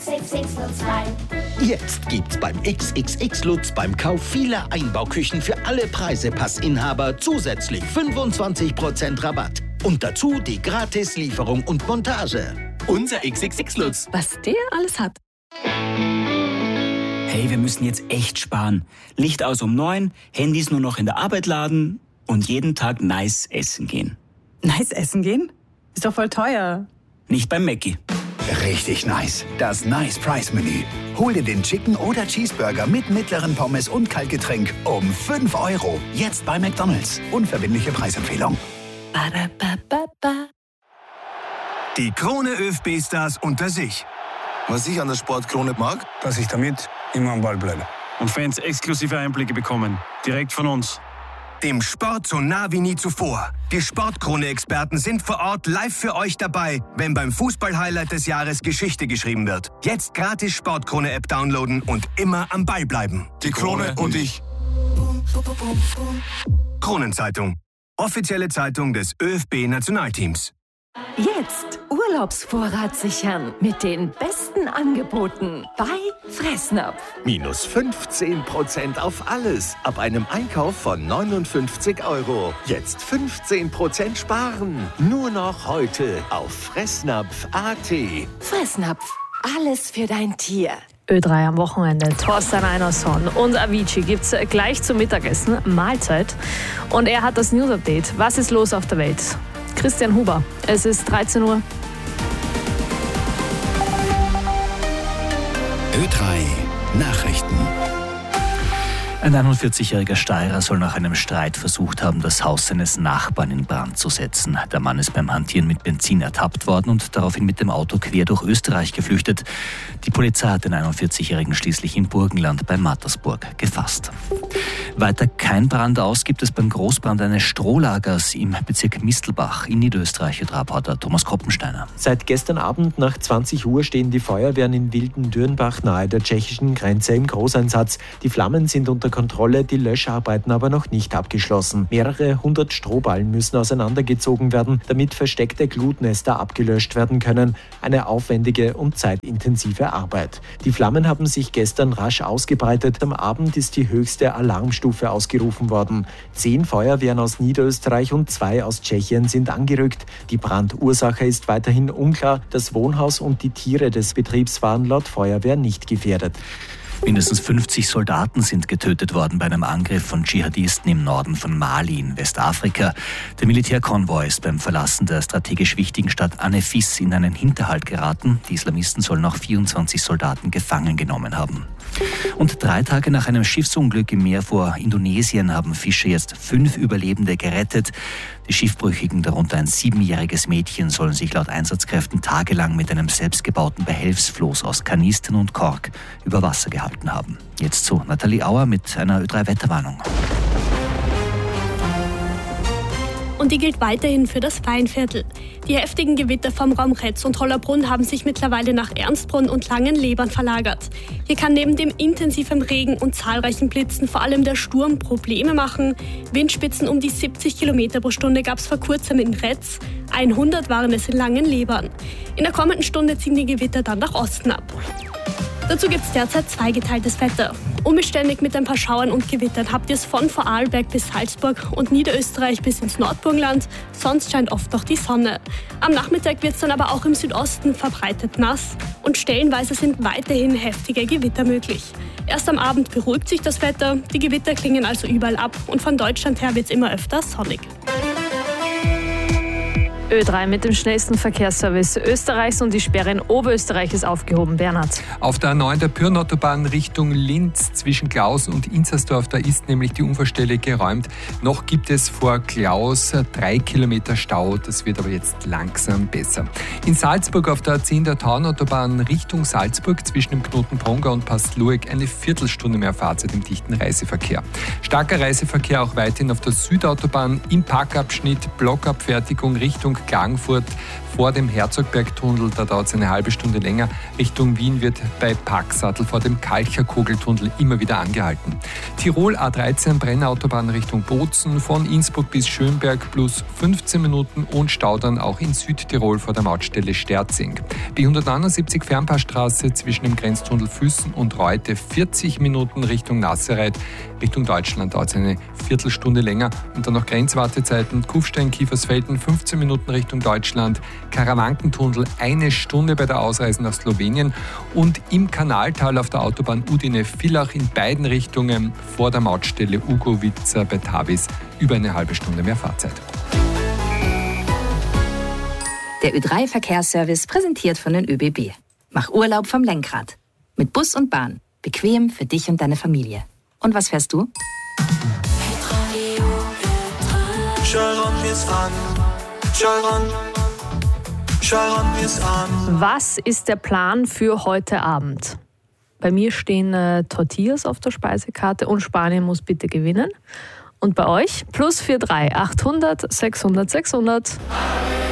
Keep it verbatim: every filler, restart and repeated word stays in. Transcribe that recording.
X X X Lutz rein. Jetzt gibt's beim X X X Lutz beim Kauf vieler Einbauküchen für alle Preisepassinhaber zusätzlich fünfundzwanzig Prozent Rabatt. Und dazu die Gratis-Lieferung und Montage. Unser X X X Lutz. Was der alles hat. Hey, wir müssen jetzt echt sparen. Licht aus um neun, Handys nur noch in der Arbeit laden und jeden Tag nice essen gehen. Nice essen gehen? Ist doch voll teuer. Nicht beim Mackie. Richtig nice. Das Nice Price Menü. Hol dir den Chicken oder Cheeseburger mit mittleren Pommes und Kaltgetränk um fünf Euro. Jetzt bei McDonald's. Unverbindliche Preisempfehlung. Ba-da-ba-ba-ba. Die Krone ÖFB-Stars unter sich. Was ich an der Sportkrone mag, dass ich damit immer am Ball bleibe. Und Fans exklusive Einblicke bekommen. Direkt von uns. Dem Sport so nah wie nie zuvor. Die Sportkrone-Experten sind vor Ort live für euch dabei, wenn beim Fußball-Highlight des Jahres Geschichte geschrieben wird. Jetzt gratis Sportkrone-App downloaden und immer am Ball bleiben. die Krone und ich. Kronenzeitung. Offizielle Zeitung des ÖFB-Nationalteams. Jetzt Urlaubsvorrat sichern mit den besten Angeboten bei Fressnapf. Minus fünfzehn Prozent auf alles ab einem Einkauf von neunundfünfzig Euro. Jetzt fünfzehn Prozent sparen. Nur noch heute auf fressnapf punkt a t. Fressnapf, alles für dein Tier. Ö drei am Wochenende. Thorsten Einerson und Avicii gibt's gleich zum Mittagessen, Mahlzeit. Und er hat das News-Update. Was ist los auf der Welt? Christian Huber, es ist dreizehn Uhr. Ö drei Nachrichten. Ein einundvierzigjähriger Steirer soll nach einem Streit versucht haben, das Haus seines Nachbarn in Brand zu setzen. Der Mann ist beim Hantieren mit Benzin ertappt worden und daraufhin mit dem Auto quer durch Österreich geflüchtet. Die Polizei hat den einundvierzigjährigen schließlich im Burgenland bei Mattersburg gefasst. Weiter kein Brand aus gibt es beim Großbrand eines Strohlagers im Bezirk Mistelbach in Niederösterreich. Reporter Thomas Koppensteiner. Seit gestern Abend nach zwanzig Uhr stehen die Feuerwehren in Wilden-Dürnbach nahe der tschechischen Grenze im Großeinsatz. Die Flammen sind unter Kontrolle, die Löscharbeiten aber noch nicht abgeschlossen. Mehrere hundert Strohballen müssen auseinandergezogen werden, damit versteckte Glutnester abgelöscht werden können. Eine aufwendige und zeitintensive Arbeit. Die Flammen haben sich gestern rasch ausgebreitet. Am Abend ist die höchste Alarmstufe ausgerufen worden. Zehn Feuerwehren aus Niederösterreich und zwei aus Tschechien sind angerückt. Die Brandursache ist weiterhin unklar. Das Wohnhaus und die Tiere des Betriebs waren laut Feuerwehr nicht gefährdet. Mindestens fünfzig Soldaten sind getötet worden bei einem Angriff von Dschihadisten im Norden von Mali in Westafrika. Der Militärkonvoi ist beim Verlassen der strategisch wichtigen Stadt Anefis in einen Hinterhalt geraten. Die Islamisten sollen auch vierundzwanzig Soldaten gefangen genommen haben. Und drei Tage nach einem Schiffsunglück im Meer vor Indonesien haben Fischer jetzt fünf Überlebende gerettet. Die Schiffbrüchigen, darunter ein siebenjähriges Mädchen, sollen sich laut Einsatzkräften tagelang mit einem selbstgebauten Behelfsfloß aus Kanistern und Kork über Wasser gehalten haben. Jetzt zu Nathalie Auer mit einer Ö drei Wetterwarnung. Und die gilt weiterhin für das Weinviertel. Die heftigen Gewitter vom Raum Retz und Hollerbrunn haben sich mittlerweile nach Ernstbrunn und Langenlebern verlagert. Hier kann neben dem intensiven Regen und zahlreichen Blitzen vor allem der Sturm Probleme machen. Windspitzen um die siebzig Kilometer pro Stunde gab es vor kurzem in Retz, hundert waren es in Langenlebern. In der kommenden Stunde ziehen die Gewitter dann nach Osten ab. Dazu gibt es derzeit zweigeteiltes Wetter. Unbeständig mit ein paar Schauern und Gewittern habt ihr es von Vorarlberg bis Salzburg und Niederösterreich bis ins Nordburgenland. Sonst scheint oft noch die Sonne. Am Nachmittag wird es dann aber auch im Südosten verbreitet nass und stellenweise sind weiterhin heftige Gewitter möglich. Erst am Abend beruhigt sich das Wetter, die Gewitter klingen also überall ab und von Deutschland her wird es immer öfter sonnig. Ö drei mit dem schnellsten Verkehrsservice Österreichs und die Sperre in Oberösterreich ist aufgehoben. Bernhard. Auf der A neun der Pyrnautobahn Richtung Linz zwischen Klausen und Inzersdorf, da ist nämlich die Unfallstelle geräumt. Noch gibt es vor Klaus drei Kilometer Stau, das wird aber jetzt langsam besser. In Salzburg auf der A zehn der Taunautobahn Richtung Salzburg zwischen dem Knoten Ponga und Pastlueck eine Viertelstunde mehr Fahrzeit im dichten Reiseverkehr. Starker Reiseverkehr auch weiterhin auf der Südautobahn im Parkabschnitt Blockabfertigung Richtung Richtung Klagenfurt vor dem Herzogbergtunnel, da dauert es eine halbe Stunde länger. Richtung Wien wird bei Packsattel vor dem Kalcherkogeltunnel immer wieder angehalten. Tirol A dreizehn Brennautobahn Richtung Bozen, von Innsbruck bis Schönberg plus fünfzehn Minuten und Stau dann auch in Südtirol vor der Mautstelle Sterzing. B hundertneunundsiebzig Fernpassstraße zwischen dem Grenztunnel Füssen und Reute vierzig Minuten Richtung Nassereit. Richtung Deutschland dauert es eine Viertelstunde länger und dann noch Grenzwartezeiten. Kufstein, Kiefersfelden fünfzehn Minuten Richtung Deutschland. Karawankentunnel eine Stunde bei der Ausreise nach Slowenien und im Kanaltal auf der Autobahn Udine-Villach in beiden Richtungen vor der Mautstelle Ugovica bei Tavis über eine halbe Stunde mehr Fahrzeit. Der Ö drei Verkehrsservice präsentiert von den ÖBB. Mach Urlaub vom Lenkrad. Mit Bus und Bahn. Bequem für dich und deine Familie. Und was fährst du? Was ist der Plan für heute Abend? Bei mir stehen äh, Tortillas auf der Speisekarte und Spanien muss bitte gewinnen. Und bei euch? Plus vier drei achthundert sechshundert sechshundert.